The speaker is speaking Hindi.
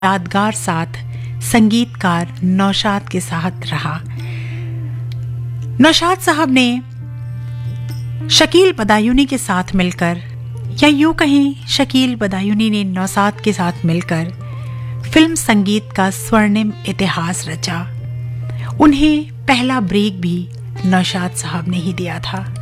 यादगार साथ संगीतकार नौशाद के साथ रहा। नौशाद साहब ने शकील बदायूनी के साथ मिलकर, या यूं कहें शकील बदायूनी ने नौशाद के साथ मिलकर फिल्म संगीत का स्वर्णिम इतिहास रचा। उन्हें पहला ब्रेक भी नौशाद साहब ने ही दिया था।